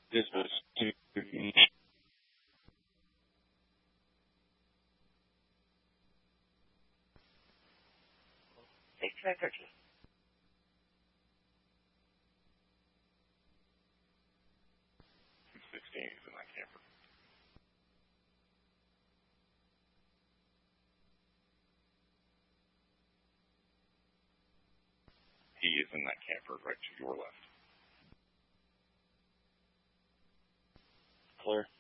This was to 6513. He's in that camper. He is in that camper right to your left. Clear.